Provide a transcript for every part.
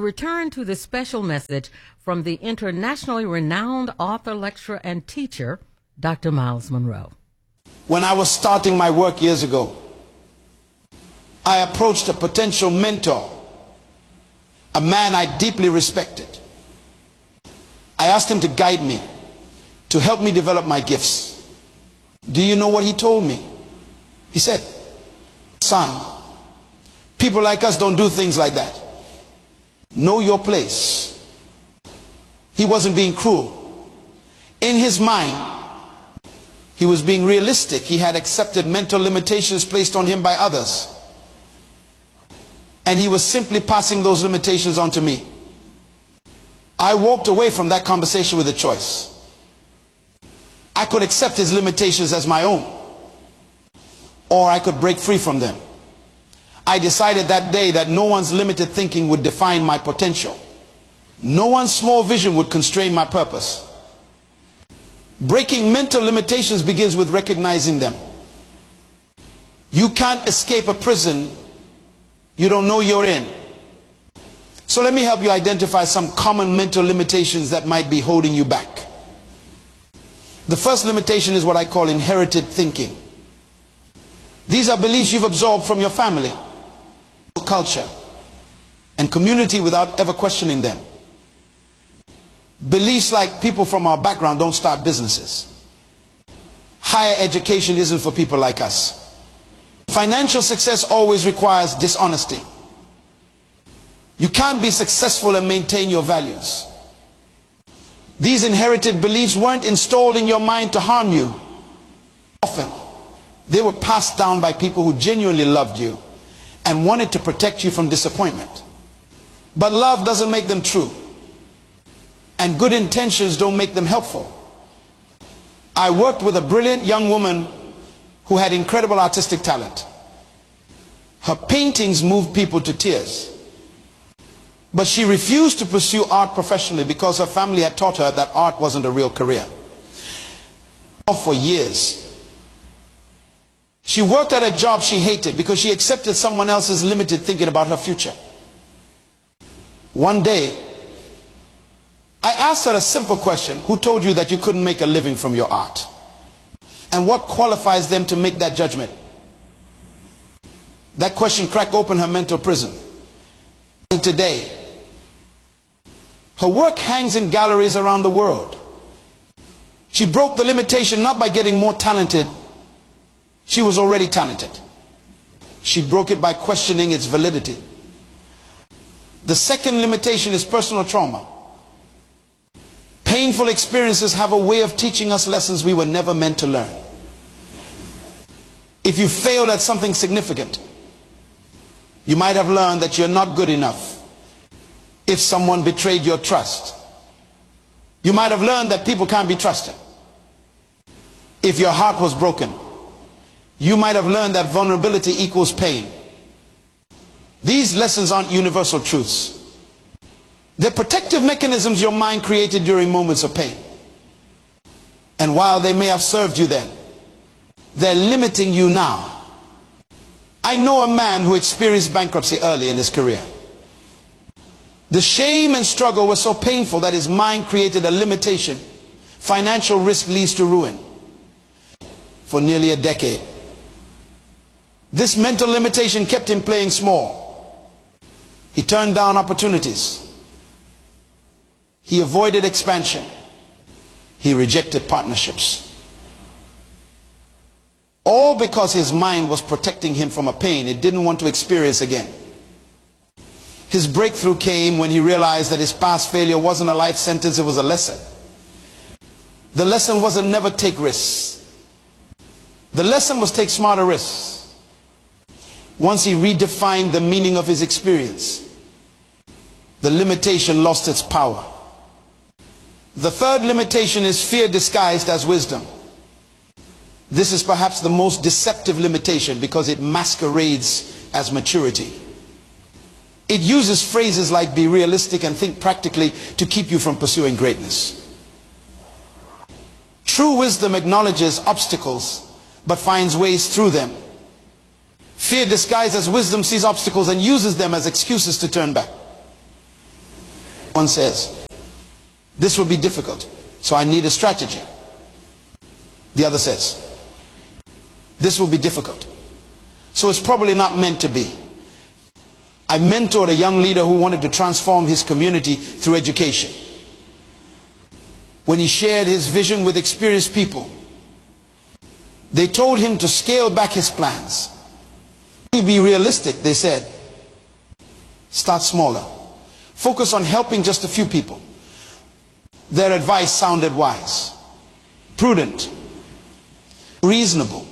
return to this special message from the internationally renowned author, lecturer, and teacher, Dr. Myles Munroe. When I was starting my work years ago, I approached a potential mentor, a man I deeply respected. I asked him to guide me, to help me develop my gifts. Do you know what he told me? He said, "Son, people like us don't do things like that. Know your place." He wasn't being cruel. In his mind, he was being realistic. He had accepted mental limitations placed on him by others, and he was simply passing those limitations on to me. I walked away from that conversation with a choice. I could accept his limitations as my own, or I could break free from them. I decided that day that no one's limited thinking would define my potential. No one's small vision would constrain my purpose. Breaking mental limitations begins with recognizing them. You can't escape a prison you don't know you're in. So let me help you identify some common mental limitations that might be holding you back. The first limitation is what I call inherited thinking. These are beliefs you've absorbed from your family, culture, and community without ever questioning them. Beliefs like people from our background don't start businesses. Higher education isn't for people like us. Financial success always requires dishonesty. You can't be successful and maintain your values. These inherited beliefs weren't installed in your mind to harm you. Often, they were passed down by people who genuinely loved you and wanted to protect you from disappointment. But love doesn't make them true, and good intentions don't make them helpful. I worked with a brilliant young woman who had incredible artistic talent. Her paintings moved people to tears. But she refused to pursue art professionally because her family had taught her that art wasn't a real career. For years, she worked at a job she hated because she accepted someone else's limited thinking about her future. One day, I asked her a simple question: who told you that you couldn't make a living from your art? And what qualifies them to make that judgment? That question cracked open her mental prison. And today, her work hangs in galleries around the world. She broke the limitation not by getting more talented. She was already talented. She broke it by questioning its validity. The second limitation is personal trauma. Painful experiences have a way of teaching us lessons we were never meant to learn. If you failed at something significant, you might have learned that you're not good enough. If someone betrayed your trust, you might have learned that people can't be trusted. If your heart was broken, you might have learned that vulnerability equals pain. These lessons aren't universal truths. They're protective mechanisms your mind created during moments of pain. And while they may have served you then, they're limiting you now. I know a man who experienced bankruptcy early in his career. The shame and struggle were so painful that his mind created a limitation. Financial risk leads to ruin. For nearly a decade, this mental limitation kept him playing small. He turned down opportunities. He avoided expansion. He rejected partnerships. All because his mind was protecting him from a pain it didn't want to experience again. His breakthrough came when he realized that his past failure wasn't a life sentence, it was a lesson. The lesson wasn't never take risks. The lesson was take smarter risks. Once he redefined the meaning of his experience, the limitation lost its power. The third limitation is fear disguised as wisdom. This is perhaps the most deceptive limitation because it masquerades as maturity. It uses phrases like be realistic and think practically to keep you from pursuing greatness. True wisdom acknowledges obstacles but finds ways through them. Fear disguised as wisdom sees obstacles and uses them as excuses to turn back. One says, this will be difficult, so I need a strategy. The other says, this will be difficult, so it's probably not meant to be. I mentored a young leader who wanted to transform his community through education. When he shared his vision with experienced people, they told him to scale back his plans. Be realistic, they said. Start smaller. Focus on helping just a few people. Their advice sounded wise, prudent, reasonable.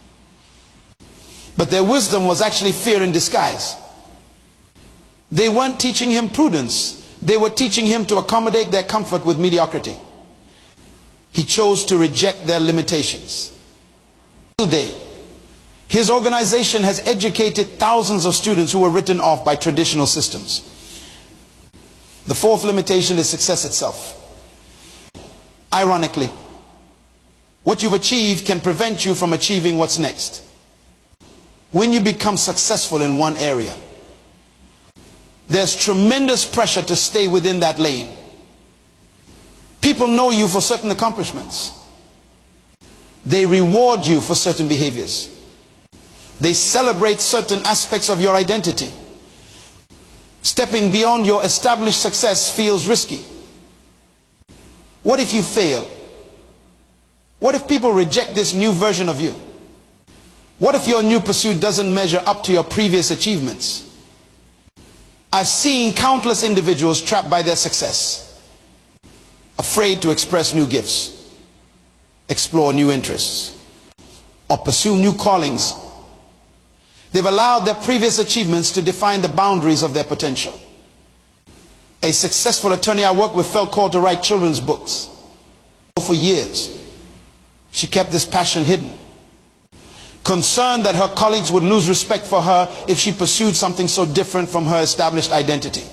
But their wisdom was actually fear in disguise. They weren't teaching him prudence. They were teaching him to accommodate their comfort with mediocrity. He chose to reject their limitations. Today, his organization has educated thousands of students who were written off by traditional systems. The fourth limitation is success itself. Ironically, what you've achieved can prevent you from achieving what's next. When you become successful in one area, there's tremendous pressure to stay within that lane. People know you for certain accomplishments. They reward you for certain behaviors. They celebrate certain aspects of your identity. Stepping beyond your established success feels risky. What if you fail? What if people reject this new version of you? What if your new pursuit doesn't measure up to your previous achievements? I've seen countless individuals trapped by their success, afraid to express new gifts, explore new interests, or pursue new callings. They've allowed their previous achievements to define the boundaries of their potential. A successful attorney I worked with felt called to write children's books. For years, she kept this passion hidden, concerned that her colleagues would lose respect for her if she pursued something so different from her established identity.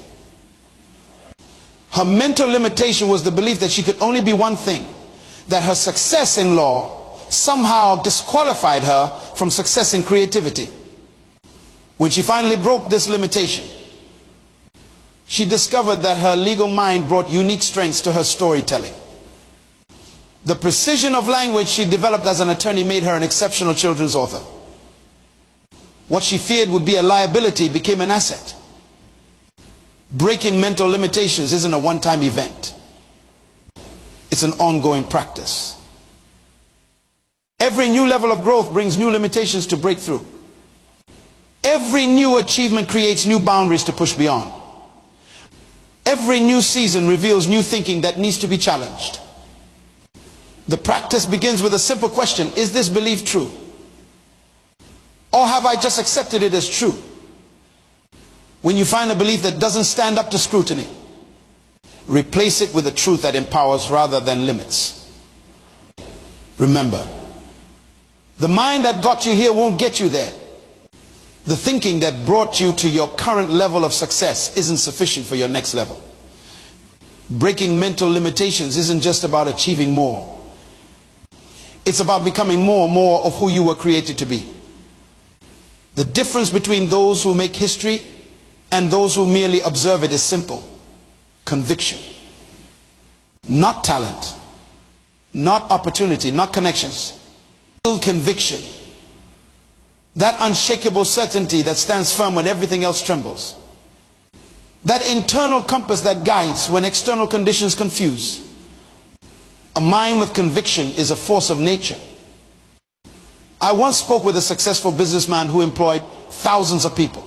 Her mental limitation was the belief that she could only be one thing, that her success in law somehow disqualified her from success in creativity. When she finally broke this limitation, she discovered that her legal mind brought unique strengths to her storytelling. The precision of language she developed as an attorney made her an exceptional children's author. What she feared would be a liability became an asset. Breaking mental limitations isn't a one-time event. It's an ongoing practice. Every new level of growth brings new limitations to break through. Every new achievement creates new boundaries to push beyond. Every new season reveals new thinking that needs to be challenged. The practice begins with a simple question: is this belief true? Or have I just accepted it as true? When you find a belief that doesn't stand up to scrutiny, replace it with a truth that empowers rather than limits. Remember, the mind that got you here won't get you there. The thinking that brought you to your current level of success isn't sufficient for your next level. Breaking mental limitations isn't just about achieving more. It's about becoming more and more of who you were created to be. The difference between those who make history and those who merely observe it is simple: conviction. Not talent, not opportunity, not connections. Conviction. That unshakable certainty that stands firm when everything else trembles. That internal compass that guides when external conditions confuse. A mind with conviction is a force of nature. I once spoke with a successful businessman who employed thousands of people.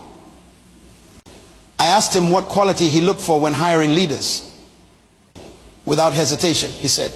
I asked him what quality he looked for when hiring leaders. Without hesitation, he said,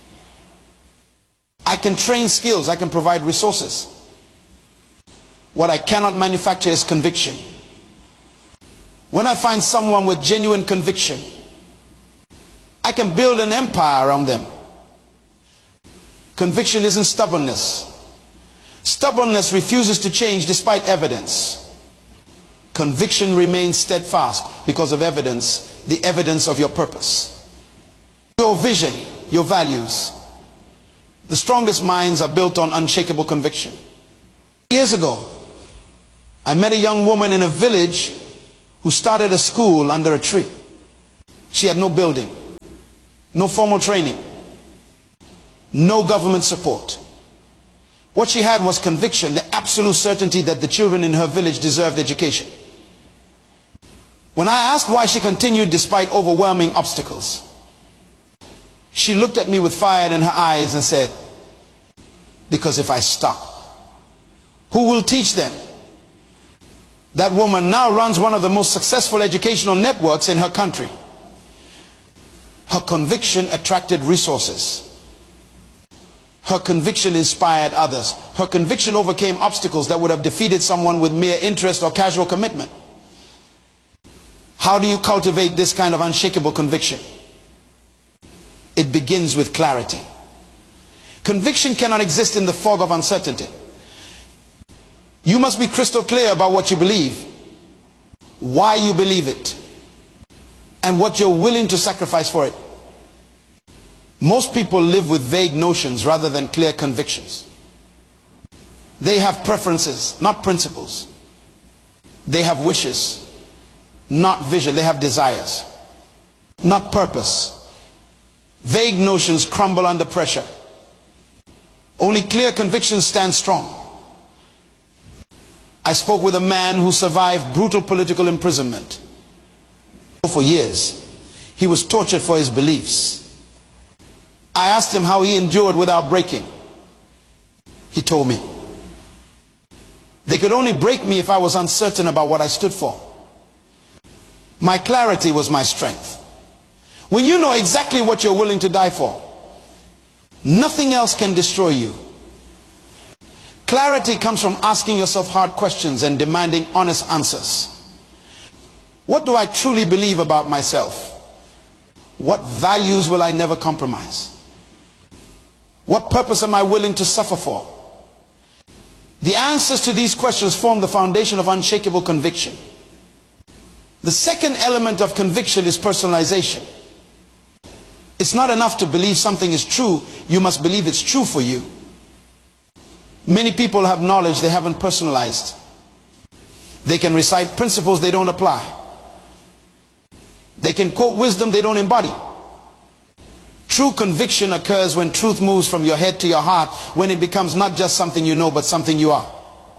I can train skills, I can provide resources. What I cannot manufacture is conviction. When I find someone with genuine conviction, I can build an empire around them. Conviction isn't stubbornness. Stubbornness refuses to change despite evidence. Conviction remains steadfast because of evidence, the evidence of your purpose. Your vision, your values. The strongest minds are built on unshakable conviction. Years ago, I met a young woman in a village who started a school under a tree. She had no building, no formal training, no government support. What she had was conviction, the absolute certainty that the children in her village deserved education. When I asked why she continued despite overwhelming obstacles, she looked at me with fire in her eyes and said, because if I stop, who will teach them? That woman now runs one of the most successful educational networks in her country. Her conviction attracted resources. Her conviction inspired others. Her conviction overcame obstacles that would have defeated someone with mere interest or casual commitment. How do you cultivate this kind of unshakable conviction? It begins with clarity. Conviction cannot exist in the fog of uncertainty. You must be crystal clear about what you believe, why you believe it, and what you're willing to sacrifice for it. Most people live with vague notions rather than clear convictions. They have preferences, not principles. They have wishes, not vision. They have desires, not purpose. Vague notions crumble under pressure. Only clear convictions stand strong. I spoke with a man who survived brutal political imprisonment. For years, he was tortured for his beliefs. I asked him how he endured without breaking. He told me, they could only break me if I was uncertain about what I stood for. My clarity was my strength. When you know exactly what you're willing to die for, nothing else can destroy you. Clarity comes from asking yourself hard questions and demanding honest answers. What do I truly believe about myself? What values will I never compromise? What purpose am I willing to suffer for? The answers to these questions form the foundation of unshakable conviction. The second element of conviction is personalization. It's not enough to believe something is true, you must believe it's true for you. Many people have knowledge they haven't personalized. They can recite principles they don't apply. They can quote wisdom they don't embody. True conviction occurs when truth moves from your head to your heart, when it becomes not just something you know, but something you are.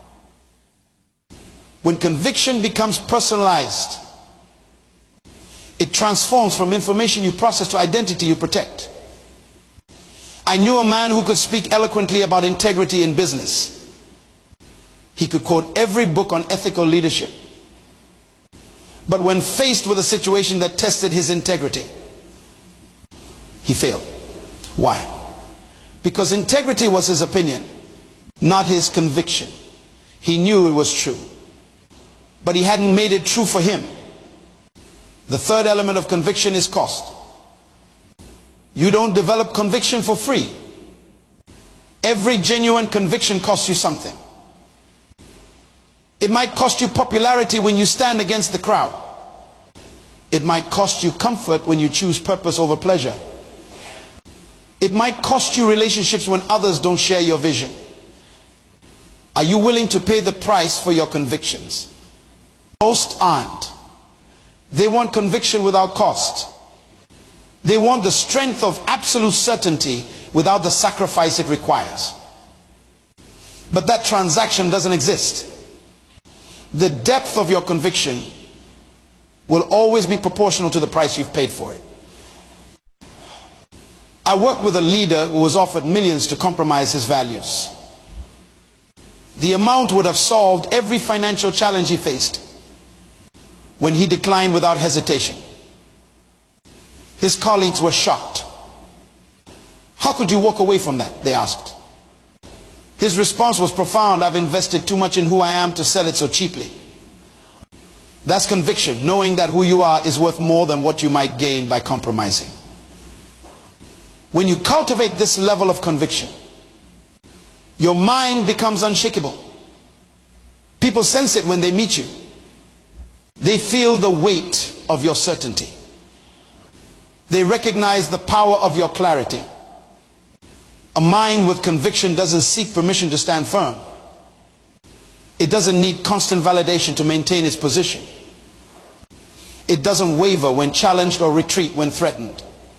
When conviction becomes personalized, it transforms from information you process to identity you protect. I knew a man who could speak eloquently about integrity in business. He could quote every book on ethical leadership. But when faced with a situation that tested his integrity, he failed. Why? Because integrity was his opinion, not his conviction. He knew it was true, but he hadn't made it true for him. The third element of conviction is cost. You don't develop conviction for free. Every genuine conviction costs you something. It might cost you popularity when you stand against the crowd. It might cost you comfort when you choose purpose over pleasure. It might cost you relationships when others don't share your vision. Are you willing to pay the price for your convictions? Most aren't. They want conviction without cost. They want the strength of absolute certainty without the sacrifice it requires. But that transaction doesn't exist. The depth of your conviction will always be proportional to the price you've paid for it. I worked with a leader who was offered millions to compromise his values. The amount would have solved every financial challenge he faced, when he declined without hesitation. His colleagues were shocked. How could you walk away from that? They asked. His response was profound. I've invested too much in who I am to sell it so cheaply. That's conviction, knowing that who you are is worth more than what you might gain by compromising. When you cultivate this level of conviction, your mind becomes unshakable. People sense it when they meet you. They feel the weight of your certainty. They recognize the power of your clarity. A mind with conviction doesn't seek permission to stand firm. It doesn't need constant validation to maintain its position. It doesn't waver when challenged or retreat when threatened.